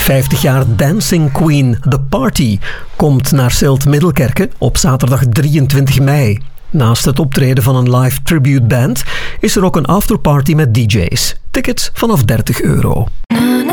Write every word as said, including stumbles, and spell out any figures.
vijftig jaar Dancing Queen, The Party, komt naar Zilt-Middelkerke op zaterdag drieëntwintig mei. Naast het optreden van een live tribute band is er ook een afterparty met D J's. Tickets vanaf dertig euro.